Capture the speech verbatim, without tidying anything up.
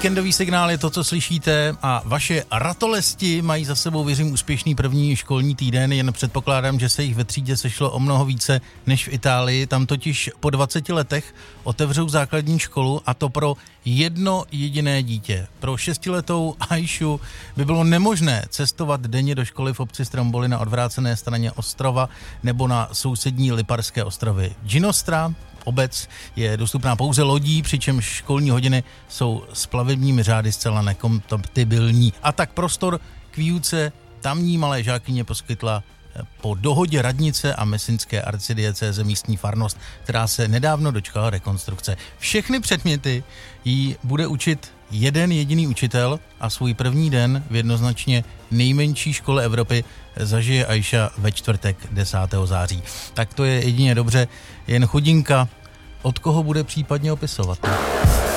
Víkendový signál je to, co slyšíte, a vaše ratolesti mají za sebou, věřím, úspěšný první školní týden, jen předpokládám, že se jich ve třídě sešlo o mnoho více než v Itálii. Tam totiž po dvaceti letech otevřou základní školu, a to pro jedno jediné dítě. Pro šestiletou Ajšu by bylo nemožné cestovat denně do školy v obci Stromboli na odvrácené straně ostrova nebo na sousední Liparské ostrovy. Ginostra, obec, je dostupná pouze lodí, přičemž školní hodiny jsou s plavebními řády zcela nekompatibilní. A tak prostor k výuce tamní malé žákyně poskytla po dohodě radnice a Messinské arcidiecéze místní farnost, která se nedávno dočkala rekonstrukce. Všechny předměty jí bude učit jeden jediný učitel a svůj první den v jednoznačně nejmenší škole Evropy zažije Ajša ve čtvrtek desátého září. Tak to je jedině dobře, jen chudinka, od koho bude případně opisovat.